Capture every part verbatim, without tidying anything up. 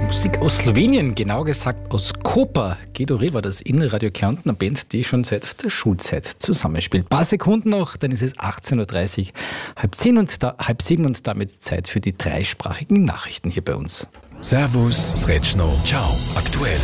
Musik aus Slowenien, genau gesagt aus Koper. Gedo Riva, das Innenradio Kärnten, eine Band, die schon seit der Schulzeit zusammenspielt. Ein paar Sekunden noch, dann ist es achtzehn Uhr dreißig, halb, zehn und da, halb sieben und damit Zeit für die dreisprachigen Nachrichten hier bei uns. Servus, Sretschno, ciao, aktuell.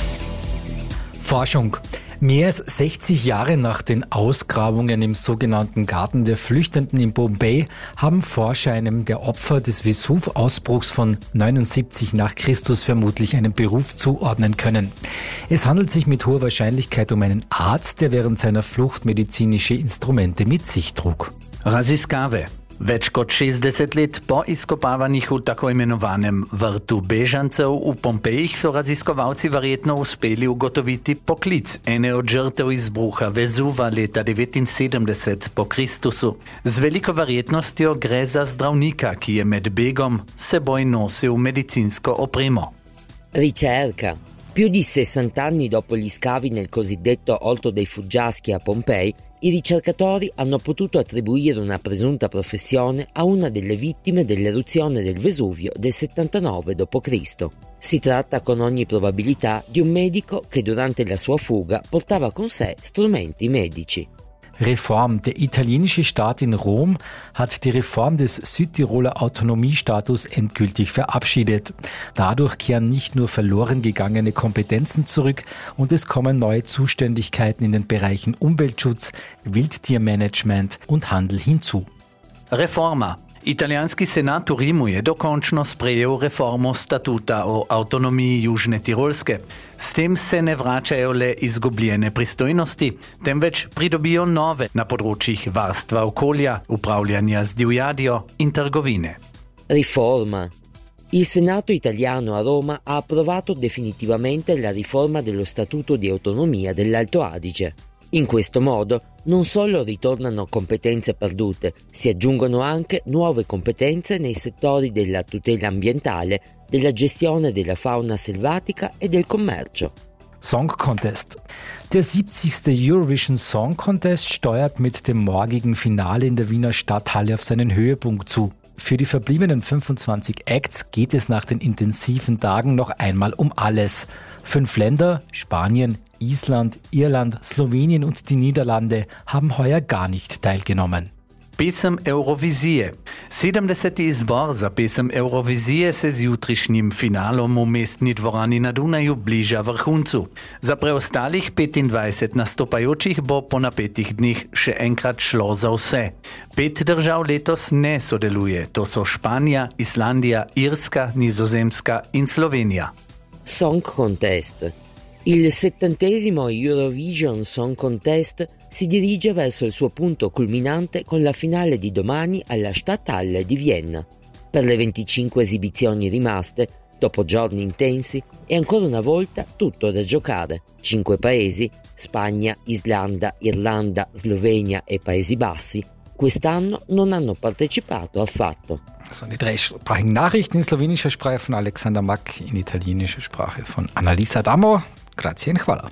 Forschung. Mehr als sechzig Jahre nach den Ausgrabungen im sogenannten Garten der Flüchtenden in Bombay haben Forscher einem der Opfer des Vesuv-Ausbruchs von neunundsiebzig nach Christus vermutlich einen Beruf zuordnen können. Es handelt sich mit hoher Wahrscheinlichkeit um einen Arzt, der während seiner Flucht medizinische Instrumente mit sich trug. Raziskave. Več kot šestdeset let po izkopavanjih v tako imenovanem vrtu bežancev v Pompejih so raziskovalci verjetno uspeli ugotoviti poklic ene od žrtev izbruha Vezuva leta devetinsedemdeset po Kristusu. Z veliko verjetnostjo gre za zdravnika, ki je med begom seboj nosil medicinsko opremo. Ricerca. Più di sessanta anni dopo gli scavi nel cosiddetto Olto dei Fuggiaschi a Pompei, i ricercatori hanno potuto attribuire una presunta professione a una delle vittime dell'eruzione del Vesuvio del settantanove dopo Cristo. Si tratta con ogni probabilità di un medico che durante la sua fuga portava con sé strumenti medici. Reform. Der italienische Staat in Rom hat die Reform des Südtiroler Autonomiestatus endgültig verabschiedet. Dadurch kehren nicht nur verloren gegangene Kompetenzen zurück und es kommen neue Zuständigkeiten in den Bereichen Umweltschutz, Wildtiermanagement und Handel hinzu. Reforma. Italijanski senat v Rimu je dokončno sprejel reformo statuta o avtonomiji Južne Tirolske. S tem se ne vračajo le izgubljene pristojnosti, temveč pridobijo nove na področjih varstva okolja, upravljanja z divjadjo in trgovine. Riforma. Il Senato italiano a Roma ha approvato definitivamente la riforma dello Statuto di autonomia dell'Alto Adige. In questo modo non solo ritornano competenze perdute, si aggiungono anche nuove competenze nei settori della tutela ambientale, della gestione della fauna selvatica e del commercio. Song Contest. Der siebzigste Eurovision Song Contest steuert mit dem morgigen Finale in der Wiener Stadthalle auf seinen Höhepunkt zu. Für die verbliebenen fünfundzwanzig Acts geht es nach den intensiven Tagen noch einmal um alles. Fünf Länder, Spanien, Island, Irland, Slowenien und die Niederlande haben heuer gar nicht teilgenommen. Pesem Eurovizije. sedemdeseti izbor za pesem Eurovizije se z jutrišnjim finalom v mestni dvorani na Dunaju bliža vrhuncu. Za preostalih petindvajset nastopajočih bo po napetih dneh še enkrat šlo za vse. Pet držav letos ne sodeluje, to so Španija, Islandija, Irska, Nizozemska in Slovenija. Song Contest. Il settantesimo Eurovision Song Contest si dirige verso il suo punto culminante con la finale di domani alla Stadthalle di Vienna. Per le venticinque esibizioni rimaste, dopo giorni intensi, è ancora una volta tutto da giocare. Cinque paesi, Spagna, Islanda, Irlanda, Slovenia e Paesi Bassi, quest'anno non hanno partecipato affatto. Das waren die dreisprachigen Nachrichten in slowenischer Sprache von Alexander Mack, in italienischer Sprache von Annalisa Damo. Grazie und hvala.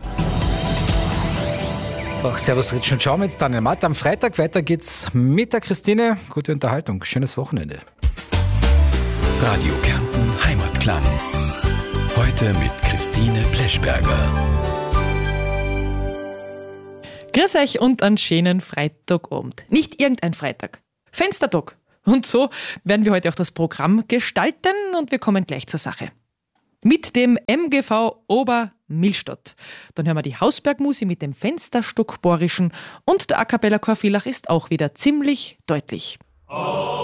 So, servus, Ritsch Ciao mit Daniel Matt. Am Freitag weiter geht's mit der Christine. Gute Unterhaltung, schönes Wochenende. Radio Kärnten Heimatklang. Heute mit Christine Pleschberger. Grüß euch und einen schönen Freitagabend. Nicht irgendein Freitag. Fenstertag. Und so werden wir heute auch das Programm gestalten und wir kommen gleich zur Sache. Mit dem M G V Obermillstatt. Dann hören wir die Hausbergmusi mit dem Fensterstockbohrischen und der A Cappella Chor Villach ist auch wieder ziemlich deutlich. Oh.